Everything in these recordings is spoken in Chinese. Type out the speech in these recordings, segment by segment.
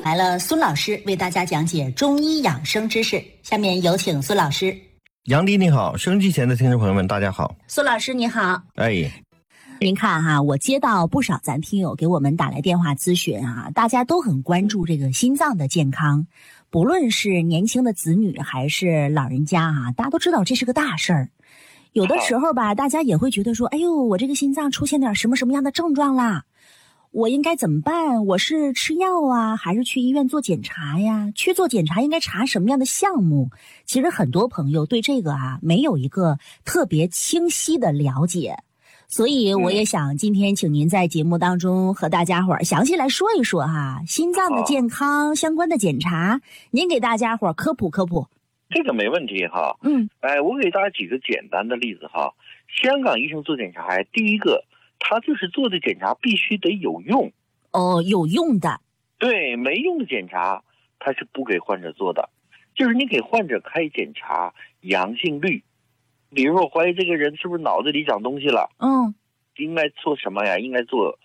来了，孙老师为大家讲解中医养生知识。下面有请孙老师。 杨迪你好，收音机前的听众朋友们大家好。 孙老师你好。 您看哈，我接到不少咱听友给我们打来电话咨询啊，大家都很关注这个心脏的健康，不论是年轻的子女还是老人家啊，大家都知道这是个大事儿。有的时候吧，大家也会觉得说，哎呦，我这个心脏出现点什么样的症状啦，我应该怎么办？我是吃药啊，还是去医院做检查呀？去做检查应该查什么样的项目？其实很多朋友对这个没有一个特别清晰的了解。所以我也想今天请您在节目当中和大家伙儿详细来说一说心脏的健康相关的检查，您给大家伙儿科普科普。 这个没问题哈。我给大家举个简单的例子哈。香港医生做检查，第一个他就是做的检查必须得有用。 有用的。 对，没用的检查他是不给患者做的。就是你给患者开检查阳性率，比如说我怀疑这个人是不是脑子里长东西了，应该做什么呀？应该做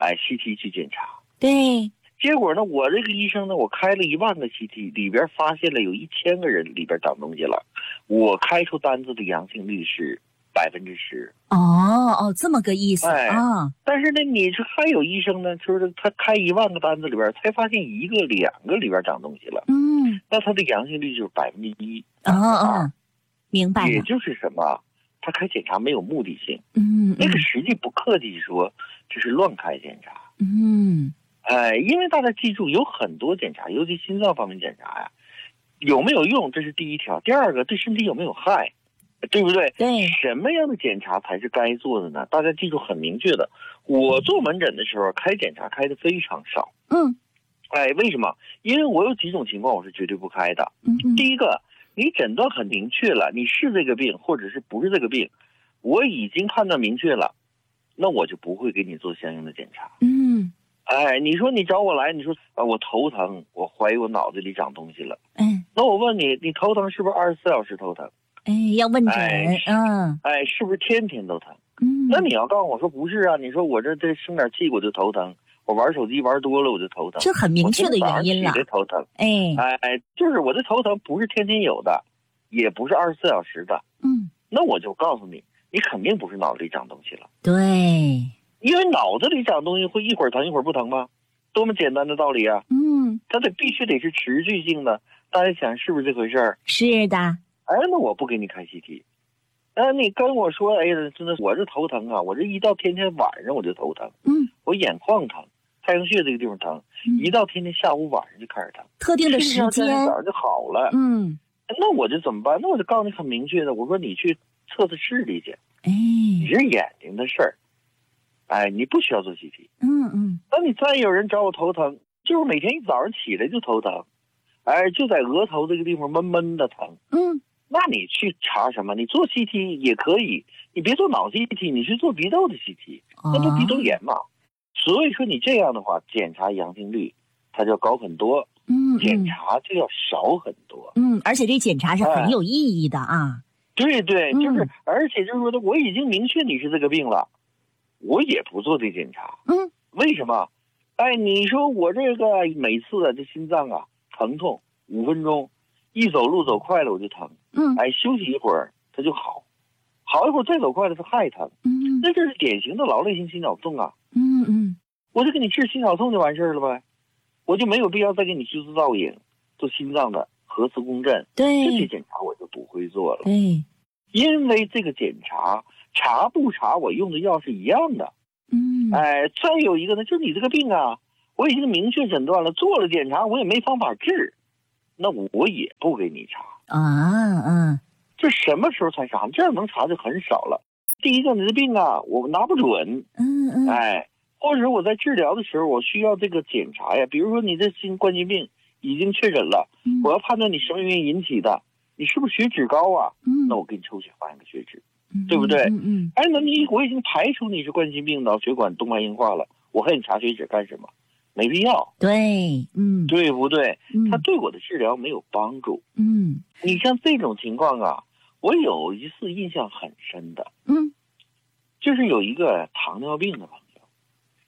CT 去检查。 对。 结果呢，我这个医生呢，我开了10000个 CT， 里边发现了有1000个人里边长东西了，我开出单子的阳性率是10%。 这么个意思但是呢，你说还有医生呢，就是他开10000个单子里边才发现1个、2个里边长东西了，那他的阳性率就是1%。 明白了。 也就是什么？他开检查没有目的性。那个实际不客气说，这是乱开检查。因为大家记住，有很多检查，尤其心脏方面检查呀，有没有用，这是第一条。第二个，对身体有没有害，对不对？ 对。 什么样的检查才是该做的呢？大家记住很明确的。我做门诊的时候开检查开的非常少。为什么？因为我有几种情况我是绝对不开的。第一个，你诊断很明确了，你是这个病或者是不是这个病，我已经判断明确了，那我就不会给你做相应的检查。你说你找我来，你说我头疼，我怀疑我脑子里长东西了。那我问你，你头疼是不是24小时头疼？ 要问诊。 是不是天天都疼？那你要告诉我说不是啊，你说我这生点气我就头疼，我玩手机玩多了我就头疼， 这很明确的原因了。 我头疼。就是我的头疼不是天天有的，也不是24小时的。那我就告诉你，你肯定不是脑子里长东西了。 对。 因为脑子里长东西会一会儿疼一会儿不疼吗？多么简单的道理啊！它必须得是持续性的。大家想是不是这回事儿？ 是的。 那我不给你开 CT。你跟我说，真的，我这头疼啊，我这一到天天晚上我就头疼。我眼眶疼，太阳穴这个地方疼，一到天天下午晚上就开始疼， 特定的时间早上就好了。那我就怎么办？那我就告诉你很明确的，我说你去测视力去。你是眼睛的事儿。你不需要做 CT。那你再有人找我头疼，就是每天一早上起来就头疼，就在额头这个地方闷闷的疼。那你去查什么？你做 CT 也可以，你别做脑 CT， 你去做鼻窦的 CT， 那不鼻窦炎嘛。所以说你这样的话，检查阳性率它就要高很多，检查就要少很多。 而且这检查是很有意义的啊。 对，就是而且就是说我已经明确你是这个病了，我也不做这检查。为什么？你说我这个每次这心脏疼痛5分钟，一走路走快了我就疼。休息一会儿它就好，好一会儿再走快了它还疼。那这是典型的劳累性心绞痛啊。我就给你治心绞痛就完事儿了呗，我就没有必要再给你去做造影，做心脏的核磁共振。 对， 这些检查我就不会做了。 对， 因为这个检查查不查我用的药是一样的。再有一个呢，就是你这个病我已经明确诊断了，做了检查我也没方法治，那我也不给你查。这什么时候才查？这样能查就很少了。第一个，你的病我拿不准。或者我在治疗的时候我需要这个检查呀，比如说你的心冠心病已经确诊了，我要判断你什么原因引起的，你是不是血脂高那我给你抽血发现个血脂，对不对？那我已经排除你是冠心病、脑血管动脉硬化了，我还给你查血脂干什么？没必要。 对， 对不对？它对我的治疗没有帮助。你像这种情况我有一次印象很深的，就是有一个糖尿病的朋友，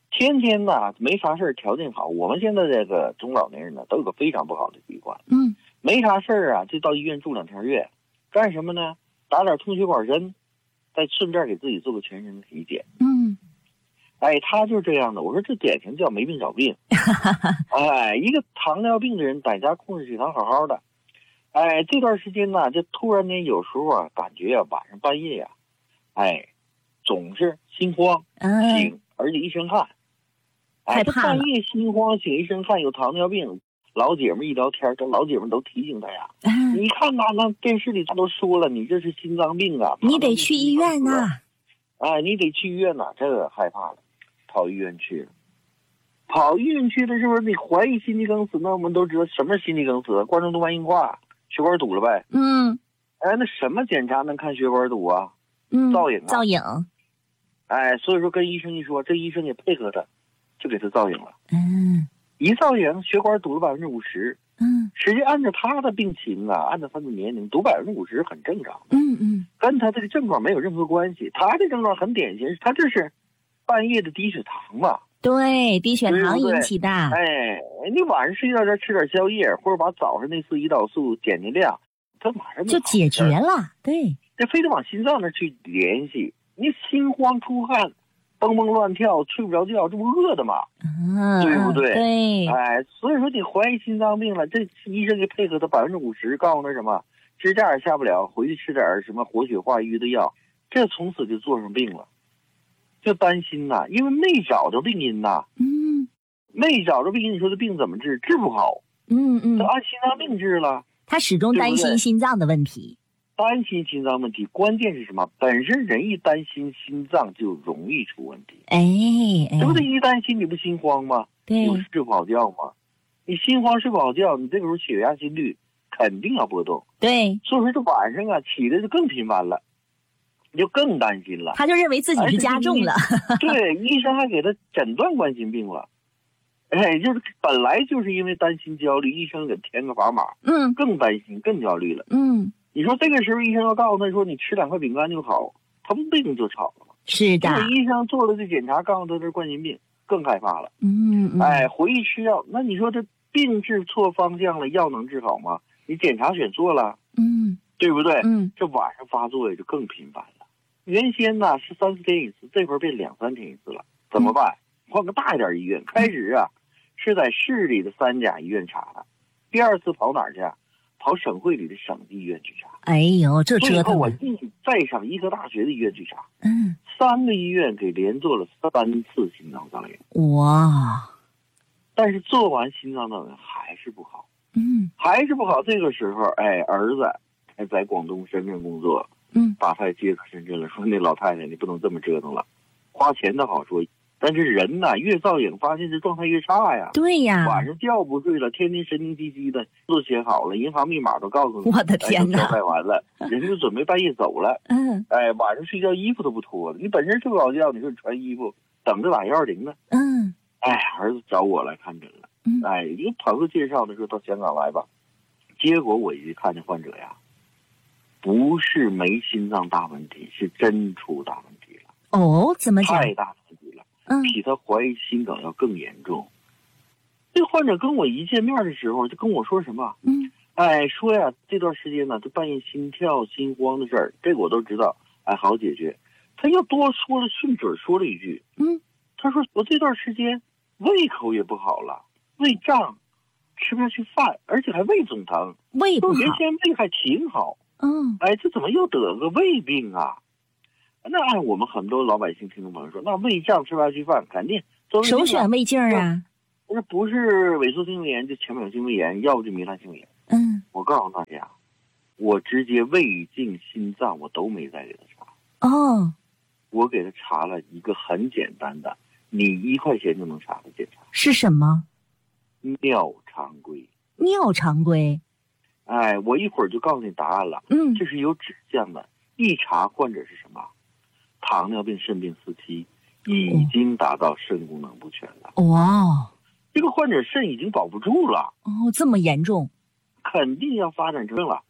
天天呢没啥事条件好。我们现在这个中老年人呢，都有个非常不好的习惯，没啥事啊，就到医院住2天院，干什么呢？打点通血管针，再顺便给自己做个全身体检。他就是这样的。我说这典型叫没病找病。一个糖尿病的人在家控制血糖好好的，这段时间呢，就突然间有时候啊，感觉啊，晚上半夜呀，总是心慌，醒而且一身汗。这半夜心慌醒一身汗，有糖尿病。老姐们一聊天，这老姐们都提醒他呀。你看那电视里他都说了，你这是心脏病啊， 你得去医院呐。 你得去医院呐。这个害怕了，跑医院去了。跑医院去的时候，你怀疑心肌梗死，那我们都知道什么是心肌梗死，冠状动脉硬化，血管堵了呗。那什么检查能看血管堵啊？造影啊。 造影。 所以说跟医生一说，这医生也配合他，就给他造影了。一造影，血管堵了50%。实际按照他的病情啊，按照他的年龄，堵50%很正常。跟他这个症状没有任何关系。他的症状很典型，他这是半夜的低血糖嘛。 对，低血糖引起的。 你晚上睡觉前吃点宵夜，或者把早上那次胰岛素减的量，他马上就解决了。对， 这非得往心脏那去联系。你心慌出汗，蹦蹦乱跳，睡不着觉，这不饿的吗？对不对？ 对。 所以说你怀疑心脏病了，这医生就配合他50%，告诉他什么支架也下不了，回去吃点什么活血化瘀的药，这从此就做上病了。就担心呐，因为没找着病因呐。没找着病因，你说这病怎么治？治不好。都按心脏病治了。 他始终担心心脏的问题。 担心心脏问题，关键是什么？本身人一担心心脏就容易出问题。对不对？一担心你不心慌吗？ 对。 有睡不好觉吗？你心慌睡不好觉，你这个时候血压心率肯定要波动。 对。 所以说这晚上啊起的就更频繁了，你就更担心了。 他就认为自己是加重了。 对，医生还给他诊断冠心病了。就是本来就是因为担心焦虑，医生给填个砝码。更担心更焦虑了。你说这个时候医生要告诉他说你吃2块饼干就好，他不病就好了。 是的。 医生做了这检查，告诉他这是冠心病，更害怕了。回去吃药，那你说这病治错方向了，药能治好吗？你检查选错了。对不对？这晚上发作也就更频繁了。原先呢是3、4天一次，这会儿变2、3天一次了，怎么办？换个大一点医院。开始啊是在市里的3甲医院查的，第2次跑哪儿去？跑省会里的省级医院去查。这折腾。最后我再上医科大学的医院去查。3个医院给连做了3次心脏造影。 哇！ 但是做完心脏造影还是不好。还是不好。这个时候，儿子还在广东深圳工作。把他接到深圳了，说那老太太你不能这么折腾了，花钱的好说。但是人呐，越造影发现这状态越差呀。 对呀。 晚上觉不睡了，天天神经兮兮的，都写好了，银行密码都告诉你。 我的天哪！ 交代完了，人就准备半夜走了。晚上睡觉衣服都不脱了，你本身睡不着觉，你说你穿衣服等着打120呢。儿子找我来看诊了。一个朋友介绍的说到香港来吧，结果我一看这患者呀，不是没心脏大问题，是真出大问题了。 怎么讲？ 太大问题了。比他怀疑心梗要更严重。这患者跟我一见面的时候就跟我说什么？说呀这段时间呢，他半夜心跳心慌的事儿，这个我都知道，好解决。他又多说了，顺嘴说了一句，他说我这段时间胃口也不好了，胃胀，吃不下去饭，而且还胃总疼。 胃不好。 原先胃还挺好。这怎么又得个胃病啊？那按我们很多老百姓听众朋友说，那胃胀吃不下去饭，肯定首选胃镜啊。 不是萎缩性胃炎就浅表性胃炎，要不就糜烂性胃炎。我告诉大家，我直接胃镜心脏我都没再给他查。我给他查了一个很简单的，你1块钱就能查的检查。是什么？ 尿常规。 尿常规。 我一会儿就告诉你答案了。这是有指向的。一查患者是什么？糖尿病肾病4期，已经达到肾功能不全了。 哇！ 这个患者肾已经保不住了。 这么严重？ 肯定要发展成了。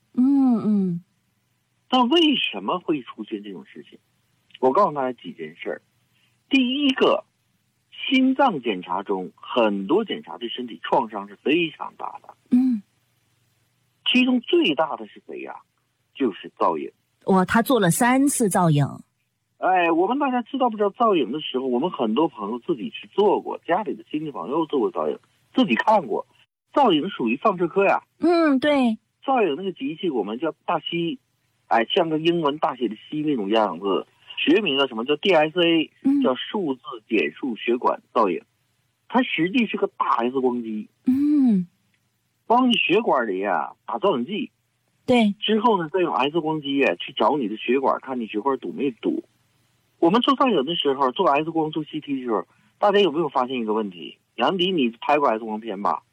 但为什么会出现这种事情？我告诉大家几件事儿。第一个， 心脏检查中很多检查对身体创伤是非常大的。其中最大的是谁呀？就是造影。 哇，他做了3次造影。 我们大家知道不知道造影的时候，我们很多朋友自己去做过，家里的亲戚朋友做过造影，自己看过。造影属于放射科呀。 对。 造影那个机器我们叫大吸，像个英文大写的吸那种样子，学名叫什么？叫 DSA，叫数字减数血管造影。它实际是个大 X 光机。往你血管里打造影剂。 对。 之后呢，再用 X 光机去找你的血管，看你血管堵没堵。我们做造影的时候，做 X 光做 CT 的时候，大家有没有发现一个问题？杨迪，你拍过 X 光片吧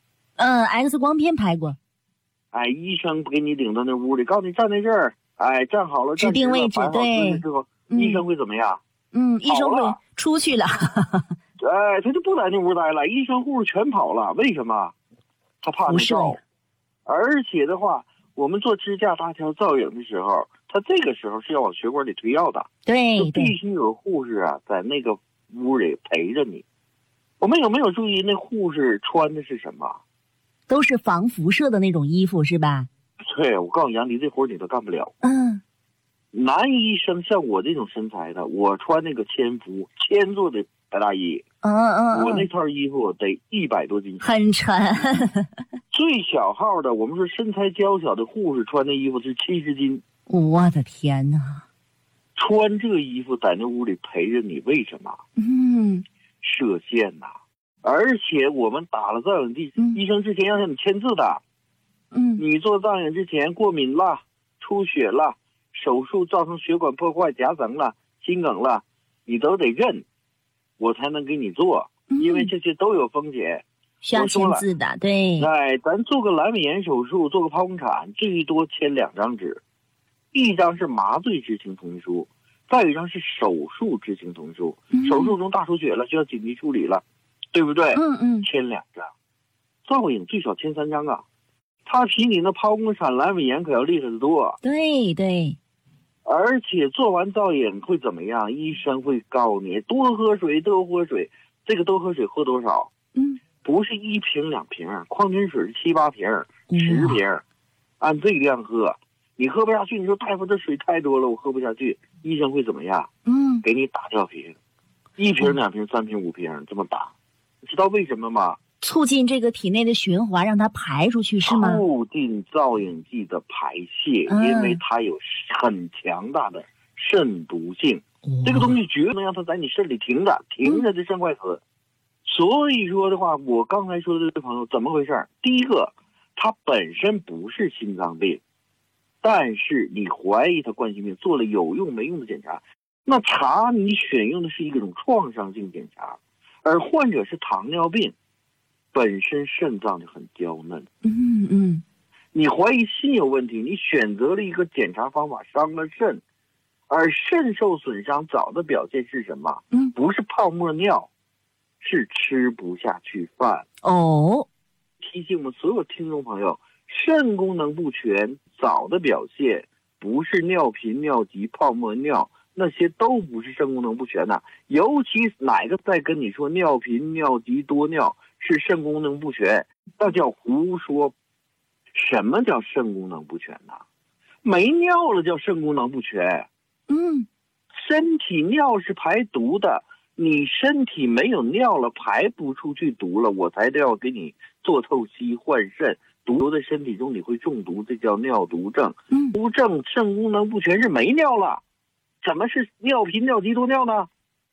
？X 光片拍过。 医生不给你领到那屋里，告诉你站在这儿，站好了， 指定位置，对。 之后，医生会怎么样？ 医生会出去了。 他就不在那屋待了，医生护士全跑了。为什么？他怕那照。而且的话，我们做支架搭桥造影的时候，他这个时候是要往血管里推药的。 对， 就必须有护士在那个屋里陪着你。我们有没有注意那护士穿的是什么？ 都是防辐射的那种衣服是吧？ 对，我告诉杨迪，这活你都干不了。男医生像我这种身材的，我穿那个铅做的白大衣。我那套衣服得100多斤， 很沉。 最小号的，我们说身材娇小的护士穿的衣服是70斤。 我的天哪！ 穿这衣服在那屋里陪着你，为什么？射线而且我们打了造影剂，医生之前要让你签字的。你做造影之前过敏了、出血了、手术造成血管破坏、夹层了、心梗了，你都得认，我才能给你做，因为这些都有风险。 需要签字的，对。 咱做个阑尾炎手术，做个剖宫产，最多签2张纸，一张是麻醉知情同意书，再有一张是手术知情同意书。手术中大出血了，需要紧急处理了，对不对？签2张。造影最少签3张啊，他比你那剖宫产、阑尾炎可要厉害得多。 对对。 而且做完造影会怎么样？医生会告诉你多喝水，多喝水。这个多喝水喝多少？不是1瓶2瓶，矿泉水是7、8瓶、10瓶，按这个量喝。你喝不下去，你说大夫这水太多了，我喝不下去，医生会怎么样？给你打吊瓶，1瓶、2瓶、3瓶、5瓶这么打。你知道为什么吗？ 促进这个体内的循环，让它排出去，是吗？ 促进造影剂的排泄，因为它有很强大的肾毒性。这个东西绝能让它在你肾里停着这肾坏死。所以说的话，我刚才说的这位朋友怎么回事？第一个，他本身不是心脏病，但是你怀疑他冠心病，做了有用没用的检查，那查你选用的是一种创伤性检查，而患者是糖尿病，本身肾脏就很娇嫩。你怀疑心有问题，你选择了一个检查方法伤了肾，而肾受损伤早的表现是什么？不是泡沫尿，是吃不下去饭。提醒我们所有听众朋友，肾功能不全早的表现不是尿频、尿急、泡沫尿，那些都不是肾功能不全的。尤其哪个在跟你说尿频、尿急、多尿是肾功能不全，那叫胡说。什么叫肾功能不全呢？没尿了叫肾功能不全。身体尿是排毒的，你身体没有尿了，排不出去毒了，我才要给你做透析换肾。毒留在身体中你会中毒，这叫尿毒症。毒症肾功能不全是没尿了，怎么是尿频、尿急、多尿呢？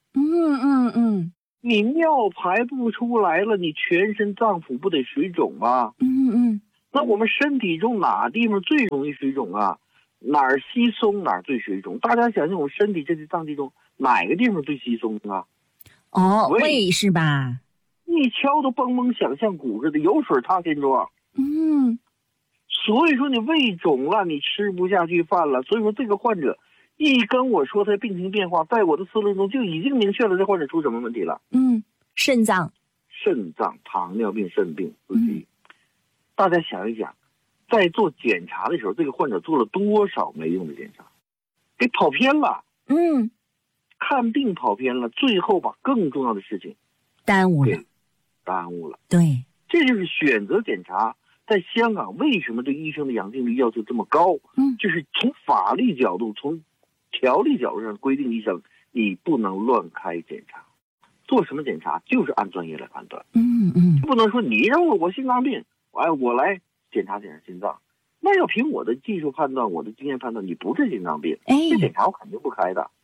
你尿排不出来了，你全身脏腑不得水肿吗？那我们身体中哪地方最容易水肿啊？哪儿稀松哪儿最水肿？大家想想我们身体这些脏器中哪个地方最稀松啊？ 胃是吧？ 一敲都嘣嘣响，像鼓似的，有水擦天窗。所以说你胃肿了，你吃不下去饭了。所以说这个患者一跟我说他病情变化，在我的思路中就已经明确了这患者出什么问题了。 肾脏、 糖尿病、肾病自己。大家想一想，在做检查的时候，这个患者做了多少没用的检查，给跑偏了。看病跑偏了，最后把更重要的事情耽误了， 耽误了。 对， 这就是选择检查在香港为什么对医生的阳性率要求这么高？就是从法律角度、从条例角度上规定，医生你不能乱开检查，做什么检查就是按专业来判断。不能说你让我心脏病，我来检查心脏，那要凭我的技术判断、我的经验判断，你不是心脏病，这检查我肯定不开的。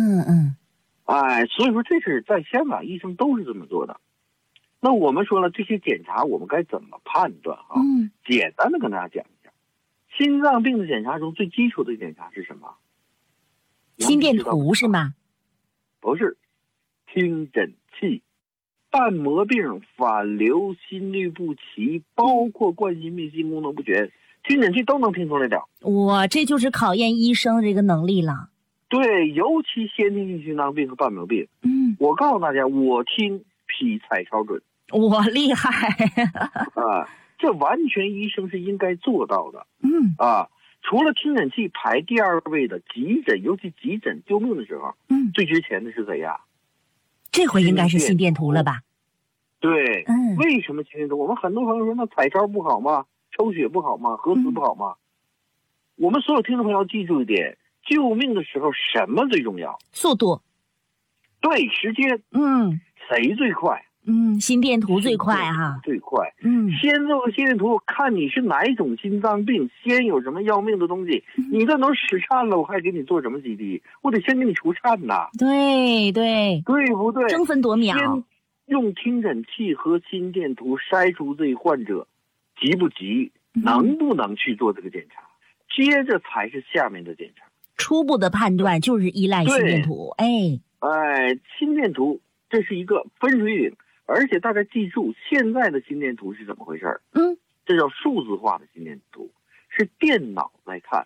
所以说这是在香港医生都是这么做的。那我们说了这些检查我们该怎么判断啊？简单的跟大家讲一下，心脏病的检查中最基础的检查是什么？ 心电图是吗？ 不是，听诊器。瓣膜病、反流、心律不齐，包括冠心病、心功能不全，听诊器都能听出来的。 这就是考验医生这个能力了。 对，尤其先天性心脏病和瓣膜病。我告诉大家，我听比彩超准。 我厉害这完全医生是应该做到的。除了听诊器，排第二位的急诊，尤其急诊救命的时候，最值钱的是谁呀？ 这回应该是心电图了吧？ 对，为什么心电图？我们很多朋友说那彩超不好吗？抽血不好吗？核磁不好吗？我们所有听众朋友记住一点，救命的时候什么最重要？ 速度。 对，时间。谁最快？ 心电图最快哈。 最快。先做个心电图，看你是哪一种心脏病，先有什么要命的东西。你这能使颤了，我还给你做什么 CT？ 我得先给你除颤呐。 对不对？ 争分夺秒。 先用听诊器和心电图筛出这患者急不急，能不能去做这个检查，接着才是下面的检查。 初步的判断就是依赖心电图。 心电图这是一个分水岭。而且大家记住，现在的心电图是怎么回事？这叫数字化的心电图，是电脑在看。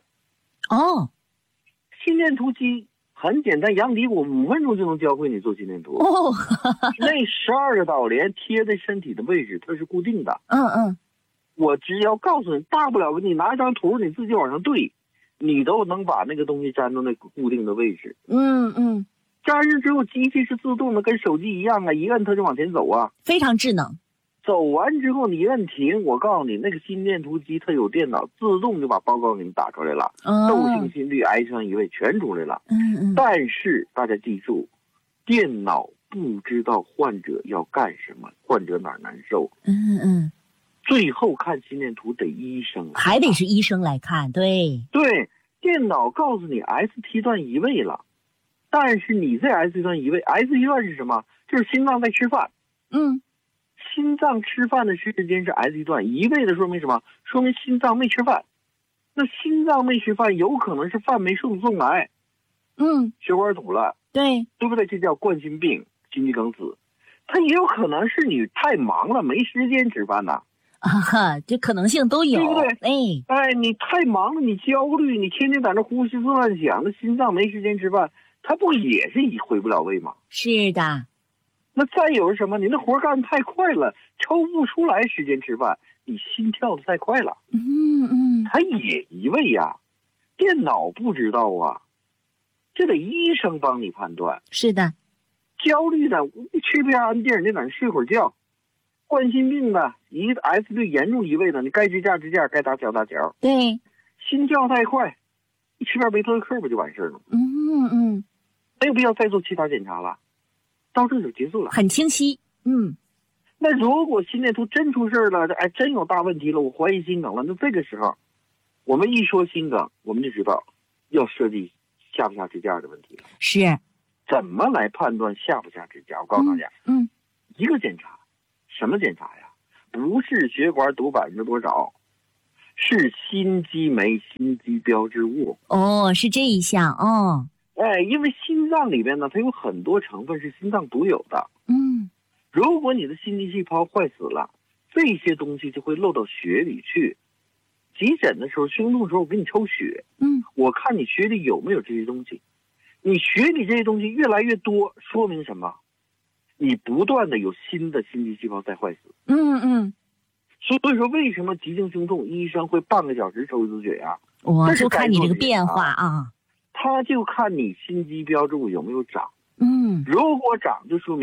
心电图机很简单，杨迪，我5分钟就能教会你做心电图。那12个导联贴在身体的位置，它是固定的。我只要告诉你，大不了你拿一张图，你自己往上对，你都能把那个东西粘到那个固定的位置。加热之后，机器是自动的，跟手机一样一摁它就往前走啊， 非常智能。 走完之后你摁停，我告诉你，那个心电图机它有电脑，自动就把报告给你打出来了，窦性心律、癌症移位全出来了。但是大家记住，电脑不知道患者要干什么，患者哪儿难受。最后看心电图得医生来看， 还得是医生来看。对， 电脑告诉你 ST 段移位了。但是你这 ST 段移位 ，ST 段是什么？就是心脏在吃饭。心脏吃饭的时间是 ST 段，移位的说明什么？说明心脏没吃饭。那心脏没吃饭，有可能是饭没送癌，血管堵了，对不对？这叫冠心病、心肌梗死。它也有可能是你太忙了，没时间吃饭呐。 这可能性都有， 对不对？你太忙了，你焦虑，你天天在那呼吸乱想，那心脏没时间吃饭。它不也是回不了位吗？ 是的。 那再有什么？你那活干太快了，抽不出来时间吃饭，你心跳的太快了。它也移位呀，电脑不知道啊，这得医生帮你判断。 是的。 焦虑的，你吃片安定，你在那睡会儿觉。冠心病的，一 S 对严重移位的，你该支架支架，该搭桥搭桥。 对。 心跳太快，你吃片维特克不就完事了？没有必要再做其他检查了，到这就结束了， 很清晰。 那如果心电图真出事了，真有大问题了，我怀疑心梗了，那这个时候，我们一说心梗，我们就知道要设计下不下支架的问题了。 是， 怎么来判断下不下支架？我告诉大家，一个检查，什么检查呀？不是血管堵%多少，是心肌酶、心肌标志物。 是这一项因为心脏里边呢，它有很多成分是心脏独有的。如果你的心肌细胞坏死了，这些东西就会漏到血里去。急诊的时候、胸痛的时候，我给你抽血，我看你血里有没有这些东西。你血里这些东西越来越多，说明什么？你不断的有新的心肌细胞在坏死。所以说，为什么急性胸痛医生会半个小时抽一次血呀？ 就看你这个变化啊。 他就看你心肌标志物有没有长。如果长，就说明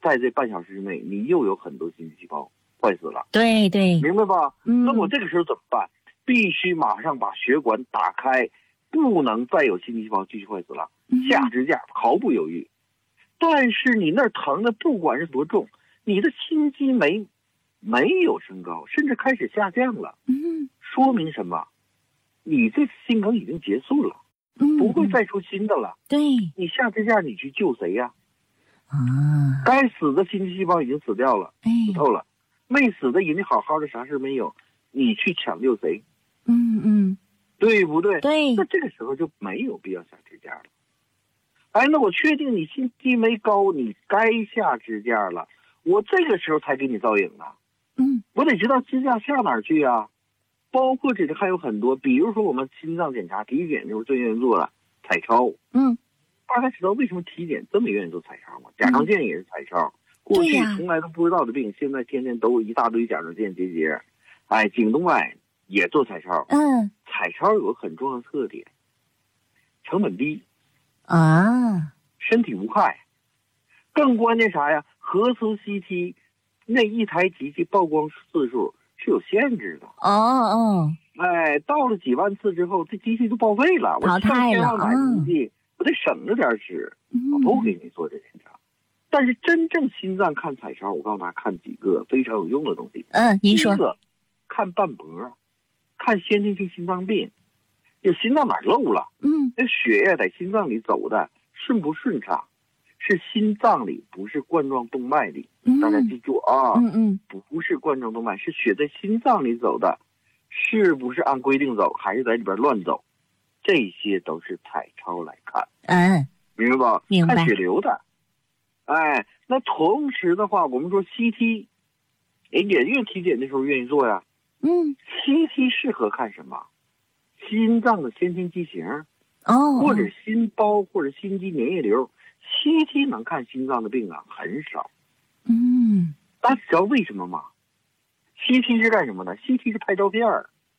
在这半小时之内，你又有很多心肌细胞坏死了。 对对， 明白吧？那我这个时候怎么办？必须马上把血管打开，不能再有心肌细胞继续坏死了，下支架毫不犹豫。但是你那儿疼的不管是多重，你的心肌酶没有升高，甚至开始下降了。说明什么？你这心梗已经结束了，不会再出新的了。 对， 你下支架你去救谁呀？ 啊， 该死的心肌细胞已经死掉了，死透了，没死的人家好好的啥事没有，你去抢救谁？对不对？ 对， 那这个时候就没有必要下支架了。那我确定你心肌酶高，你该下支架了，我这个时候才给你造影啊。我得知道支架下哪儿去啊。包括这里还有很多，比如说我们心脏检查体检就是最愿意做了彩超。大家知道为什么体检这么愿意做彩超吗？甲状腺也是彩超，过去从来都不知道的病，现在天天都有一大堆甲状腺结节。颈动脉也做彩超。彩超有个很重要的特点，成本低啊，身体无害。更关键啥呀？核磁 CT 那一台机器曝光次数是有限制的。到了几万次之后，这机器就报废了， 淘汰了。 我买机器，我得省着点使，我不给你做这检查。但是真正心脏看彩超，我告诉大家看几个非常有用的东西。 您说。 第一个，看瓣膜，看先天性心脏病，就心脏哪漏了？那血液在心脏里走的顺不顺畅？是心脏里，不是冠状动脉里。大家记住啊，不是冠状动脉，是血在心脏里走的，是不是按规定走，还是在里边乱走？这些都是彩超来看。明白吧？ 明白。 看血流的。那同时的话，我们说 CT， 也愿体检的时候愿意做呀。CT 适合看什么？心脏的先天畸形，或者心包或者心肌粘液瘤。CT 能看心脏的病啊，很少。大家知道为什么吗？ CT 是干什么的？ CT 是拍照片。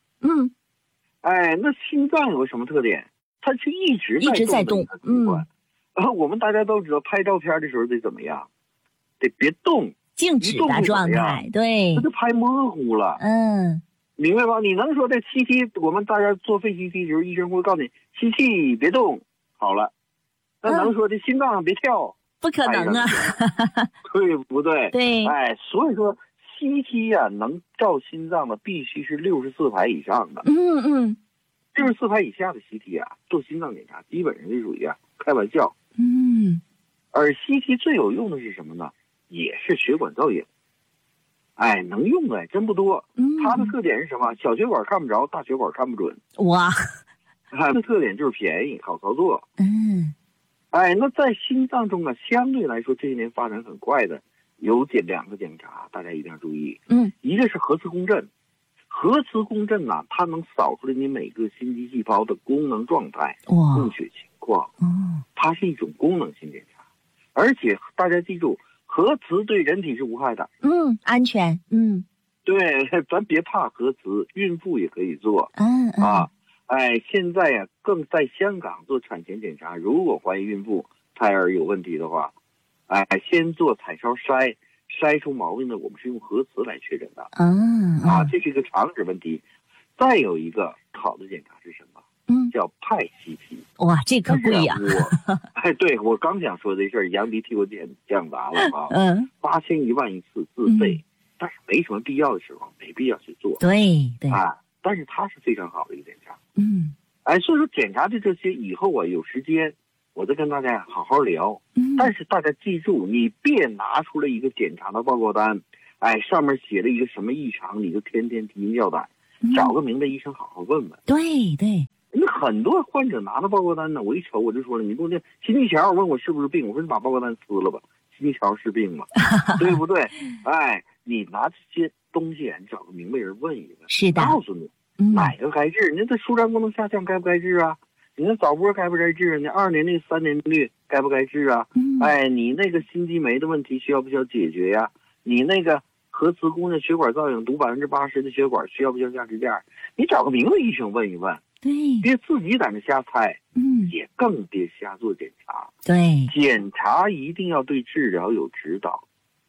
那心脏有个什么特点？它是一直在动。我们大家都知道，拍照片的时候得怎么样？得别动， 静止的状态。对， 它就拍模糊了。明白吧？你能说这 CT， 我们大家做肺 CT 的时候，医生会告诉你 CT 别动，好了。那能说这心脏别跳？ 不可能啊， 对不对？ 对。 所以说 CT 啊，能照心脏的必须是64排以上的。64排以下的 CT 啊，做心脏检查基本上就属于开玩笑。而 CT 最有用的是什么呢？也是血管造影。能用的真不多。它的特点是什么？小血管看不着，大血管看不准。 哇， 它的特点就是便宜，好操作。那在心脏中呢，相对来说这些年发展很快的有两个检查，大家一定要注意。一个是核磁共振。核磁共振呢，它能扫出来你每个心肌细胞的功能状态、供血情况。它是一种功能性检查，而且大家记住，核磁对人体是无害的。 安全。 对，咱别怕核磁，孕妇也可以做。现在呀，更在香港做产前检查，如果怀疑孕妇胎儿有问题的话，先做彩超筛出毛病的，我们是用核磁来确诊的。这是一个常识问题。再有一个好的检查是什么？叫派 CT。哇， 这可贵呀！ 对，我刚想说这事儿，杨迪替我讲答了啊。8000、1万一次自费，但是没什么必要的时候，没必要去做。 对。 但是它是非常好的一个检查。所以说检查的这些以后啊，有时间我再跟大家好好聊。但是大家记住，你别拿出来一个检查的报告单，上面写了一个什么异常，你就天天提心吊胆。找个明白医生好好问问。 对。 那很多患者拿着报告单呢，我一瞅我就说了，你给我这心肌桥，问我是不是病，我说你把报告单撕了吧，心肌桥是病吗？对不对？你拿这些东西，你找个明白人问一问， 是的， 告诉你哪个该治。你这舒张功能下降该不该治啊？你那早搏该不该治？你2年率、3年率该不该治啊？你那个心肌酶的问题需要不需要解决呀？你那个核磁共振血管造影堵80%的血管需要不需要下支架？你找个明白医生问一问。 对， 别自己在那瞎猜。也更别瞎做检查。 对， 检查一定要对治疗有指导。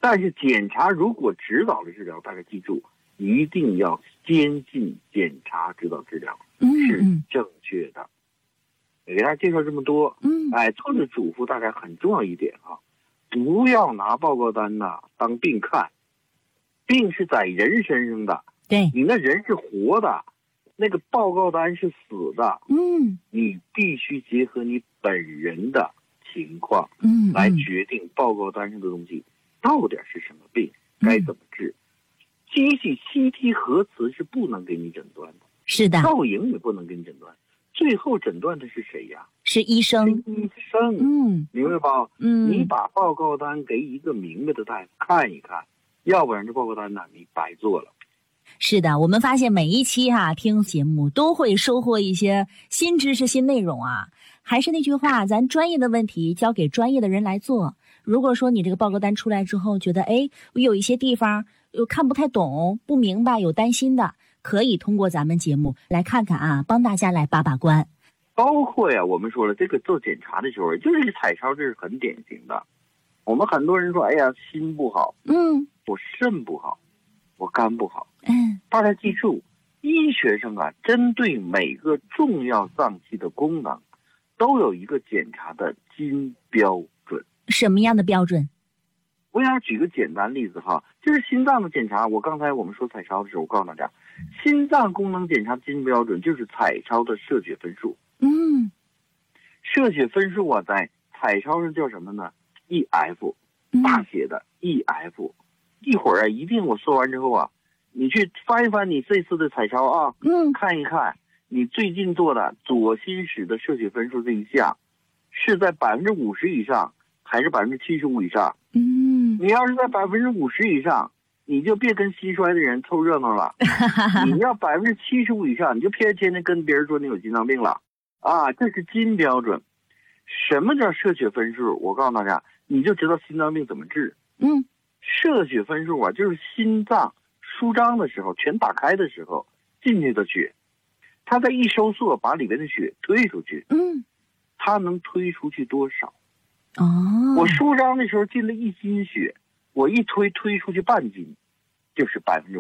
但是检查如果指导的治疗，大家记住，一定要坚信检查指导治疗是正确的。给大家介绍这么多，作者嘱咐大家很重要一点啊，不要拿报告单当病看，病是在人身上的， 对， 你那人是活的，那个报告单是死的，你必须结合你本人的情况，来决定报告单上的东西到底是什么病，该怎么治。机器 CT 核磁是不能给你诊断的， 是的， 造影也不能给你诊断，最后诊断的是谁呀？ 是医生。 是医生，明白吧？你把报告单给一个明白的大夫看一看，要不然这报告单你白做了。 是的，我们发现每一期听节目都会收获一些新知识、新内容啊。还是那句话，咱专业的问题交给专业的人来做。如果说你这个报告单出来之后，觉得我有一些地方又看不太懂、不明白、有担心的，可以通过咱们节目来看看啊，帮大家来把把关。 包括我们说了，这个做检查的时候，就是彩超，这是很典型的。我们很多人说，心不好，我肾不好，我肝不好，大家记住，医学上针对每个重要脏器的功能，都有一个检查的金标准。 什么样的标准？ 我想举个简单例子哈，就是心脏的检查。刚才我们说彩超的时候，我告诉大家，心脏功能检查金标准就是彩超的射血分数。射血分数在彩超上叫什么呢？ EF， 大写的 EF。一会儿一定我说完之后你去翻一翻你这次的彩超看一看你最近做的左心室的射血分数这一项是在50%以上还是75%以上。你要是在50%以上，你就别跟心衰的人凑热闹了。你要75%以上，你就天天跟别人说你有心脏病了这是金标准。什么叫射血分数？我告诉大家，你就知道心脏病怎么治。射血分数就是心脏舒张的时候，全打开的时候进去的血，它在一收缩把里面的血推出去，它能推出去多少？我舒张的时候进了1斤血，我一推出去半斤，就是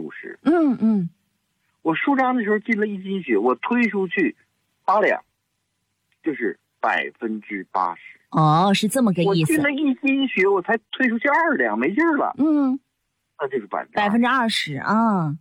50%。我舒张的时候进了1斤血，我推出去8两，就是80%。 是这么个意思。 我进了1斤血，我才推出去2两，没劲儿了。那就是 20%啊。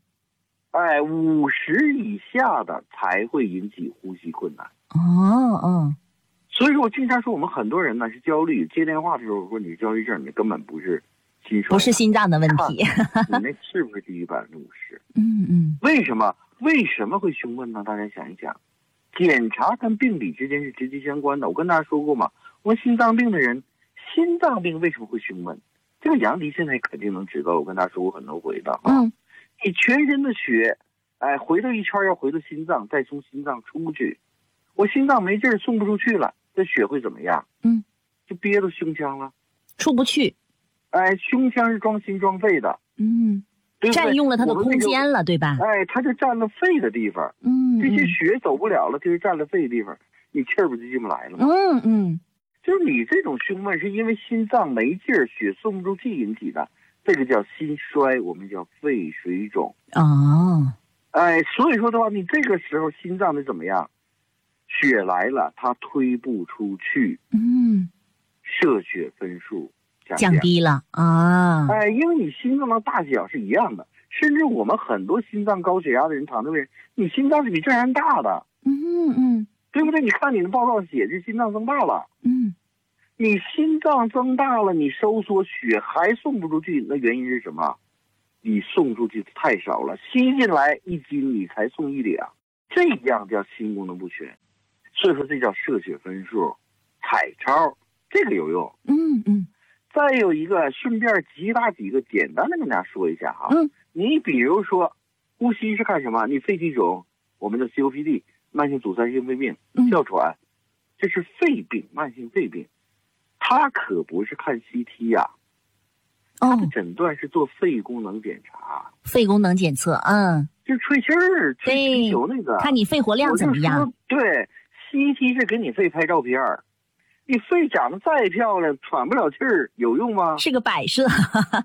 50以下的才会引起呼吸困难。所以说我经常说，我们很多人是焦虑，接电话的时候说你是焦虑症，你根本不是心衰， 不是心脏的问题。 你那是不是低于50%？为什么会胸闷呢？大家想一想，检查跟病理之间是直接相关的。我跟大家说过嘛，我心脏病的人，心脏病为什么会胸闷？这个杨迪现在肯定能知道，我跟大家说过很多回的你全身的血回到一圈要回到心脏，再从心脏出去，我心脏没劲儿送不出去了，这血会怎么样？就憋到胸腔了， 出不去。 胸腔是装心装肺的，对不对？ 占用了它的空间了，对吧？ 它就占了肺的地方，这些血走不了了，就是占了肺的地方，你气儿不就进不来了吗？就是你这种胸闷是因为心脏没劲儿，血送不出去引起的，这个叫心衰，我们叫肺水肿。所以说的话，你这个时候心脏得怎么样？血来了，它推不出去，射血分数降低了因为你心脏的大小是一样的，甚至我们很多心脏高血压的人、糖尿病人，你心脏是比正常人大的，对不对？你看你的报告写这心脏增大了，你心脏增大了，你收缩血还送不出去，那原因是什么？你送出去太少了，吸进来1斤，你才送1两，这样叫心功能不全。所以说这叫射血分数，彩超这个有用。再有一个，顺便几个简单的跟大家说一下哈。你比如说，呼吸是看什么？你肺气肿，我们叫 COPD， 慢性阻塞性肺病，哮喘，这是肺病，慢性肺病，它可不是看 CT 呀。它的诊断是做肺功能检查， 肺功能检测， 就是吹气儿、吹气球那个， 看你肺活量怎么样。 对 ，CT 是给你肺拍照片儿，你肺长得再漂亮，喘不了气儿，有用吗？ 是个摆设。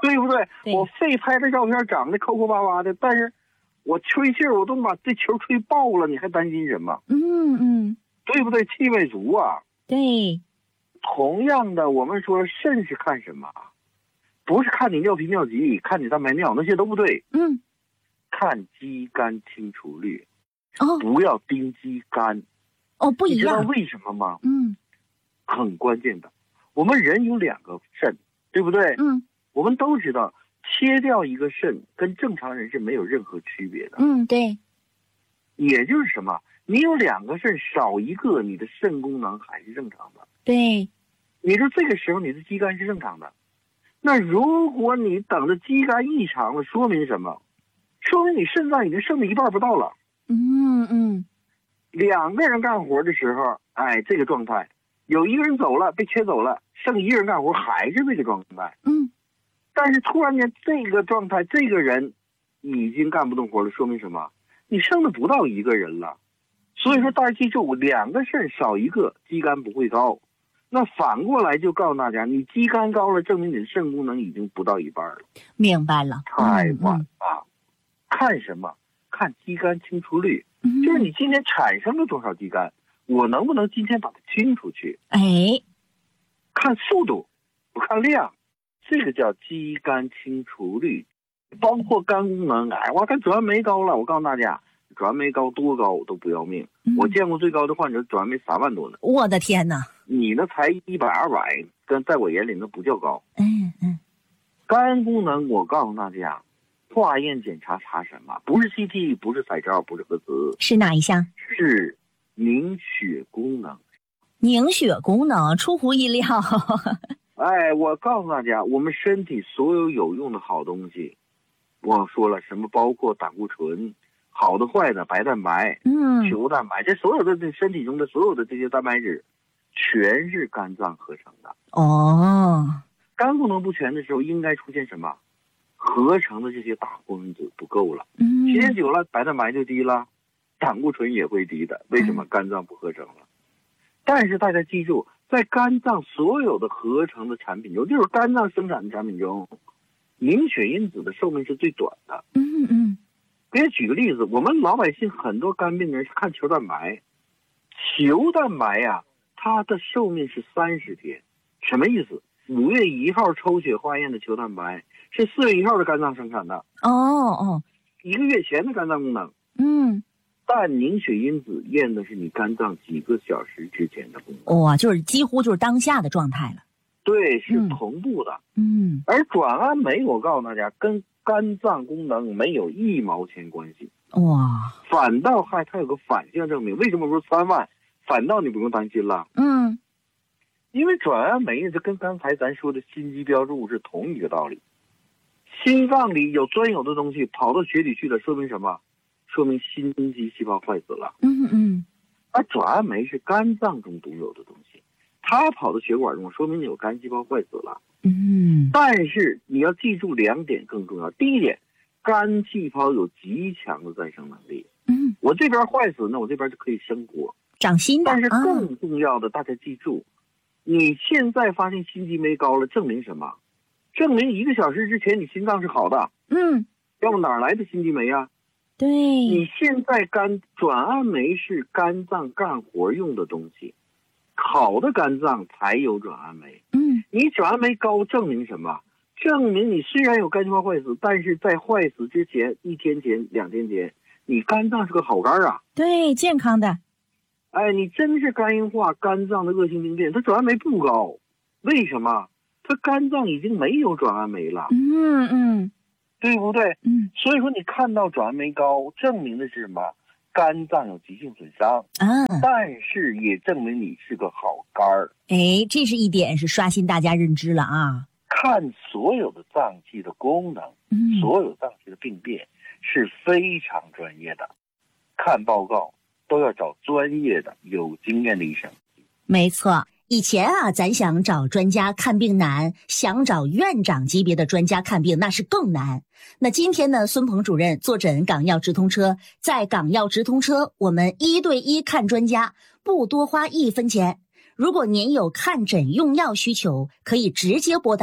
对不对？我肺拍的照片长得抠抠巴巴的，但是我吹气我都把这球吹爆了，你还担心什么？对不对？气味足啊。 对。 同样的，我们说肾是看什么？不是看你尿频尿急，看你蛋白尿，那些都不对。看肌酐清除率。不要盯肌酐。 不一样。 你知道为什么吗？很关键的。我们人有2个肾，对不对？我们都知道，切掉一个肾跟正常人是没有任何区别的。 对。 也就是什么？你有2个肾，少一个，你的肾功能还是正常的。 对。 你说这个时候你的肌酐是正常的，那如果你等着肌酐异常了，说明什么？说明你肾脏已经剩了一半不到了。2个人干活的时候，这个状态，有一个人走了，被切走了，剩1个人干活还是这个状态。但是突然间这个状态，这个人已经干不动活了，说明什么？你剩的不到1个人了。所以说大家记住，2个肾少1个，肌酐不会高。那反过来就告诉大家，你肌酐高了，证明你的肾功能已经不到一半了。 明白了。 太晚了。看什么？看肌酐清除率。就是你今天产生了多少肌酐，我能不能今天把它清出去？看速度，不看量，这个叫肌酐清除率。包括肝功能，我看转氨酶高了，我告诉大家，转氨酶高多高都不要命。我见过最高的患者转氨酶3万多呢。 我的天哪！ 你呢才100、200，跟在我眼里那不叫高。肝功能，我告诉大家，化验检查查什么？不是 CT， 不是彩照，不是核磁， 是哪一项？ 是凝血功能。 凝血功能出乎意料。 我告诉大家，我们身体所有有用的好东西，我说了什么，包括胆固醇，好的坏的，白蛋白，球蛋白，这所有的身体中的所有的这些蛋白质，全是肝脏合成的。肝功能不全的时候，应该出现什么？合成的这些大活分子不够了，时间久了，白蛋白就低了，胆固醇也会低的。为什么？肝脏不合成了。但是大家记住，在肝脏所有的合成的产品中，就是肝脏生产的产品中，凝血因子的寿命是最短的。给你举个例子，我们老百姓很多肝病人是看球蛋白，球蛋白呀，它的寿命是30天。什么意思？5月1号抽血化验的球蛋白是4月1号的肝脏生产的。1个月前的肝脏功能。但凝血因子验的是你肝脏几个小时之前的功能。 就是几乎就是当下的状态了。 对，是同步的。而转氨酶，我告诉大家，跟肝脏功能没有1毛钱关系。反倒它有个反向证明。为什么说3万？反倒你不用担心了。因为转氨酶这跟刚才咱说的心肌标志物是同一个道理。心脏里有专有的东西跑到血里去了，说明什么？说明心肌细胞坏死了。而转氨酶是肝脏中独有的东西，它跑到血管中，说明你有肝细胞坏死了。但是你要记住2点更重要。第一点，肝细胞有极强的再生能力。我这边坏死，那我这边就可以生活， 长新的。 但是更重要的，大家记住，你现在发现心肌酶高了，证明什么？证明1个小时之前你心脏是好的。要不哪来的心肌酶啊？ 对， 你现在转氨酶是肝脏干活用的东西，好的肝脏才有转氨酶。你转氨酶高证明什么？证明你虽然有肝细胞坏死，但是在坏死之前1天前、2天前，你肝脏是个好肝啊。 对，健康的。 你真是肝硬化，肝脏的恶性病变，它转氨酶不高，为什么？它肝脏已经没有转氨酶了。对不对？所以说你看到转氨酶高，证明的是什么？肝脏有急性损伤。但是也证明你是个好肝儿。 这是一点是刷新大家认知了啊。 看所有的脏器的功能，所有脏器的病变是非常专业的。看报告都要找专业的、有经验的医生。 没错。以前咱想找专家看病难，想找院长级别的专家看病那是更难。那今天呢，孙鹏主任坐诊港药直通车，在港药直通车，我们1对1看专家，不多花1分钱。如果您有看诊用药需求，可以直接拨打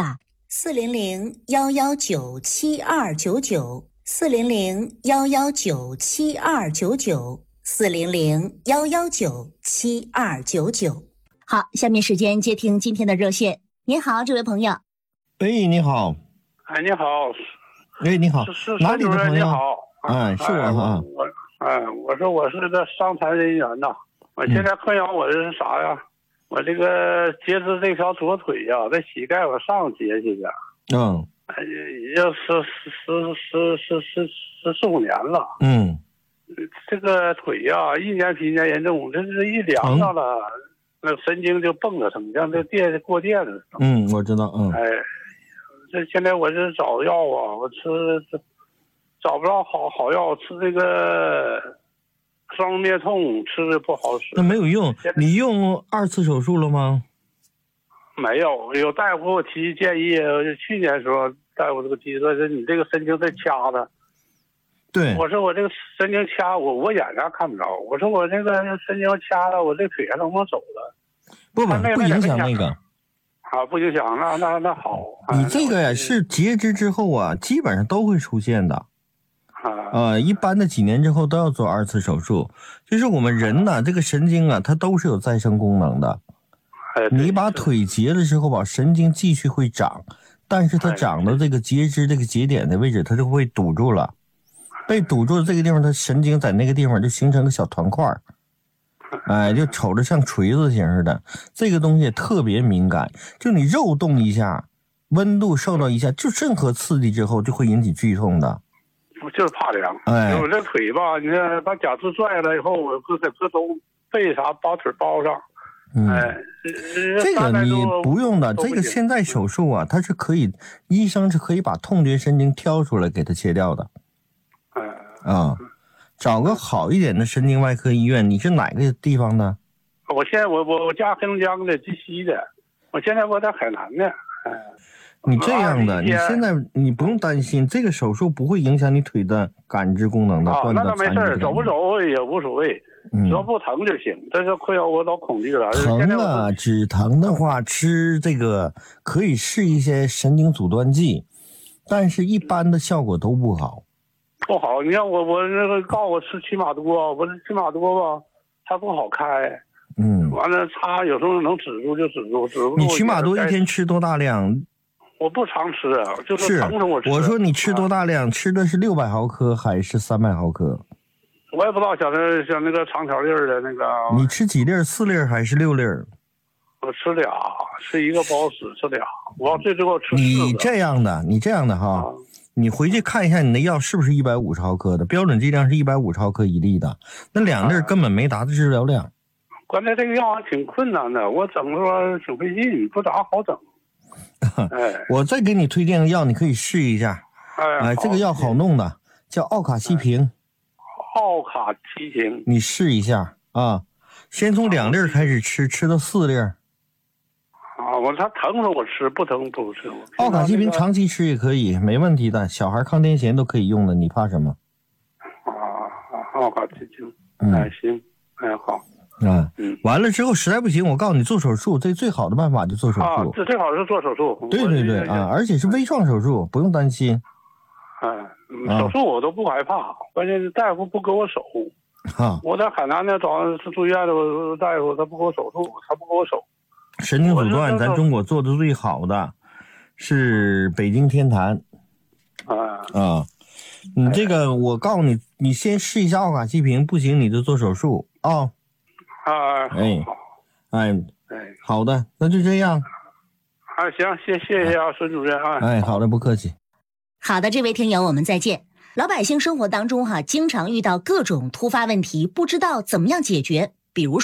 400-119-7299，400-119-7299，400-119-7299。 好，下面时间接听今天的热线。您好，这位朋友。 哎，你好。 哎，你好。 哎，你好。 是哪里的朋友？ 你好。 哎，是我哈。 我说我是个伤残人员呐。我现在困扰我的是啥呀？我这个截肢这条左腿呀，这膝盖往上截去的。已经14-15年了。这个腿呀，一年比一年严重，这是一凉上了，那神经就蹦得疼，像这过电似的。 我知道。 这现在我是找药啊，我找不着好药，吃这个双灭痛吃的不好使。 那没有用，你用2次手术了吗？ 没有，有大夫给我提建议，去年的时候大夫这个提说你这个神经在掐的。 对， 我说我这个神经掐我眼睛看不着，我说我这个神经掐了，我这腿还能不能走了？ 不影响那个。 不影响，那好。 你这个呀是截肢之后啊，基本上都会出现的。一般的几年之后都要做2次手术。就是我们人呢，这个神经啊，它都是有再生功能的。你把腿截了之后吧，神经继续会长，但是它长到这个截肢这个节点的位置，它就会堵住了。被堵住的这个地方，它神经在那个地方就形成个小团块，就瞅着像锤子形似的。这个东西也特别敏感，就你肉动一下，温度受到一下，就任何刺激之后就会引起剧痛的。 我就是怕凉。我这腿吧，你看把假肢拽了以后，我搁东背啥把腿包上。 这个你不用的，这个现在手术啊，它是可以，医生是可以把痛觉神经挑出来给它切掉的。找个好一点的神经外科医院。你是哪个地方的？ 我现在我家黑龙江的鸡西的，我现在我在海南呢。 你这样的，你现在你不用担心，这个手术不会影响你腿的感知功能的。 那倒没事，走不走也无所谓，只要不疼就行。这是困扰我老恐惧了。 疼啊，只疼的话吃这个可以试一些神经阻断剂，但是一般的效果都不好。 不好，你看我那个告我吃曲马多，我这曲马多吧，它不好开。完了它有时候能止住就止住。 你曲马多一天吃多大量？ 我不常吃，就是疼着我吃。 我说你吃多大量？吃的是600毫克还是300毫克？ 我也不知道，像那个长条粒的那个。 你吃几粒？4粒还是6粒？ 我吃俩，吃一个不好使，吃俩。我最多吃4个。 你这样的哈。你回去看一下你的药是不是150毫克的，标准剂量是150毫克1粒的，那2粒根本没达到治疗量。 关键这个药还挺困难的，我整说挺费劲，不咋好整。 我再给你推荐个药，你可以试一下。这个药好弄的，叫奥卡西平。 奥卡西平， 你试一下啊，先从2粒开始吃，吃到4粒。 他疼着我吃，不疼不吃。 奥卡西平长期吃也可以，没问题的，小孩抗癫痫都可以用的，你怕什么？ 奥卡西平，行，好。 完了之后实在不行，我告诉你做手术，这最好的办法就做手术。 这最好是做手术。 对而且是微创手术，不用担心。 手术我都不害怕，关键是大夫不给我手。我在海南呢，找是住院的大夫，他不给我手术，他不给我手。 神经阻断，咱中国做的最好的是北京天坛。你这个我告诉你，你先试一下奥卡西平，不行你就做手术啊。好的，那就这样。 行，谢谢啊，孙主任啊。 好的，不客气。 好的，这位听友，我们再见。老百姓生活当中经常遇到各种突发问题，不知道怎么样解决，比如说